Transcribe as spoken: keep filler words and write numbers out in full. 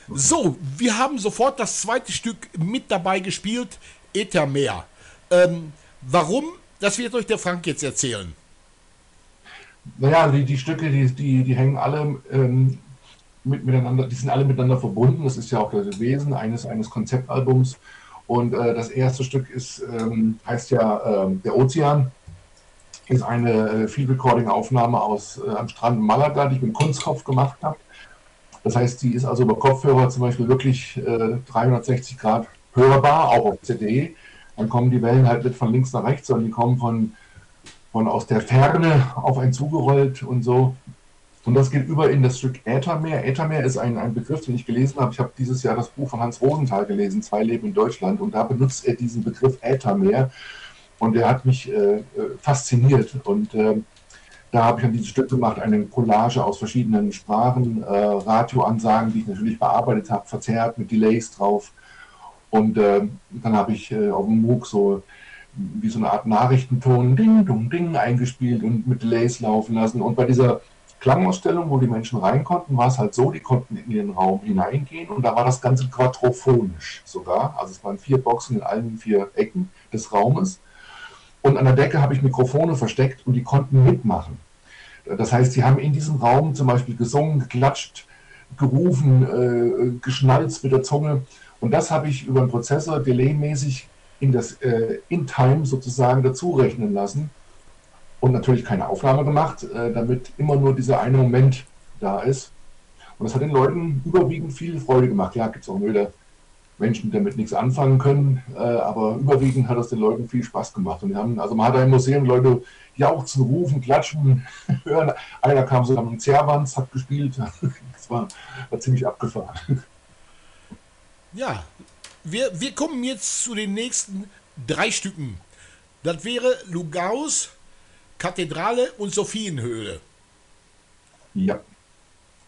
So, wir haben sofort das zweite Stück mit dabei gespielt, Äthermeer. Ähm, warum? Das wird euch der Frank jetzt erzählen. Naja, die, die Stücke, die, die, die hängen alle ähm, mit, miteinander, die sind alle miteinander verbunden. Das ist ja auch das Wesen eines, eines Konzeptalbums. Und äh, das erste Stück ist, ähm, heißt ja ähm, Der Ozean, ist eine äh, Field Recording Aufnahme aus äh, am Strand in Malaga, die ich mit dem Kunstkopf gemacht habe. Das heißt, die ist also über Kopfhörer zum Beispiel wirklich äh, dreihundertsechzig Grad hörbar, auch auf C D. Dann kommen die Wellen halt nicht von links nach rechts, sondern die kommen von, von aus der Ferne auf einen zugerollt und so. Und das geht über in das Stück Äthermeer. Äthermeer ist ein, ein Begriff, den ich gelesen habe. Ich habe dieses Jahr das Buch von Hans Rosenthal gelesen, Zwei Leben in Deutschland. Und da benutzt er diesen Begriff Äthermeer. Und der hat mich äh, fasziniert. Und äh, da habe ich dann dieses Stück gemacht, eine Collage aus verschiedenen Sprachen, äh, Radioansagen, die ich natürlich bearbeitet habe, verzerrt mit Delays drauf. Und äh, dann habe ich äh, auf dem MOOC so wie so eine Art Nachrichtenton, Ding, Ding, Ding eingespielt und mit Delays laufen lassen. Und bei dieser Klangausstellung, wo die Menschen rein konnten, war es halt so, die konnten in den Raum hineingehen und da war das Ganze quadrophonisch sogar. Also es waren vier Boxen in allen vier Ecken des Raumes. Und an der Decke habe ich Mikrofone versteckt und die konnten mitmachen. Das heißt, sie haben in diesem Raum zum Beispiel gesungen, geklatscht, gerufen, äh, geschnalzt mit der Zunge. Und das habe ich über einen Prozessor delaymäßig in das äh, In-Time sozusagen dazu rechnen lassen und natürlich keine Aufnahme gemacht, äh, damit immer nur dieser eine Moment da ist. Und das hat den Leuten überwiegend viel Freude gemacht. Ja, gibt es auch wieder Menschen, die damit nichts anfangen können, äh, aber überwiegend hat es den Leuten viel Spaß gemacht. Und die haben, also man hat da im Museum Leute jauchzen, rufen, klatschen, hören. Einer kam sogar mit dem Zerwanz, hat gespielt. Das war, war ziemlich abgefahren. Ja, wir, wir kommen jetzt zu den nächsten drei Stücken. Das wäre Lugaus, Kathedrale und Sophienhöhle. Ja.